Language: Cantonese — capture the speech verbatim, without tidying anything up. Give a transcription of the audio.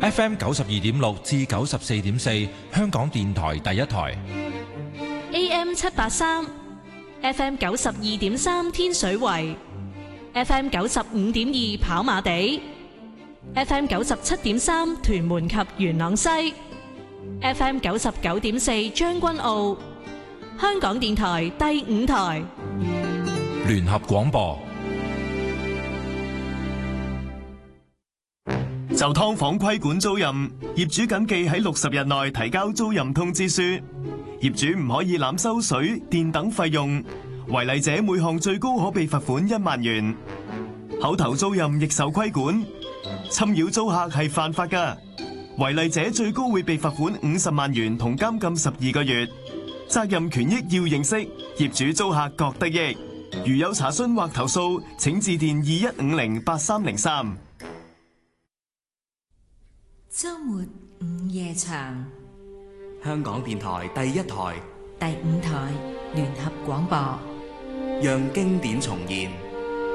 F M 九十二點六至九十四點四，香港電台第一台。 A M 七八三，F M 九十二點三天水圍，F M 九十五點二跑馬地，F M 九十七點三屯門及元朗西，F M 九十九點四將軍澳，香港電台第五台聯合廣播。 就劏房規管租賃，業主謹記喺六十日內提交租賃通知書。業主唔可以濫收水電等費用，違例者每項最高可被罰款一萬元。口頭租賃亦受規管，侵擾租客係犯法㗎，違例者最高會被罰款五十萬元同監禁十二個月。責任權益要認識，業主租客各得益。如有查詢或投訴，請致電二一五零八三零三。 周末午夜場， 香港電台第一台、 第五台聯合廣播， 讓經典重現。